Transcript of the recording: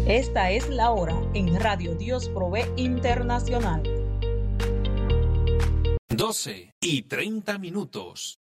Esta es la hora en Radio Dios Provee Internacional. 12:30.